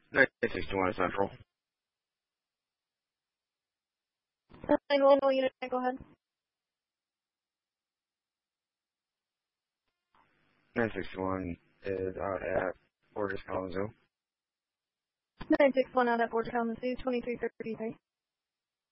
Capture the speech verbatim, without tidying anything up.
nine sixty-one Central. nine one one unit, go ahead. nine sixty-one is out at Borges Kalamazoo. nine six one out at Borges Kalamazoo, twenty-three thirty-three.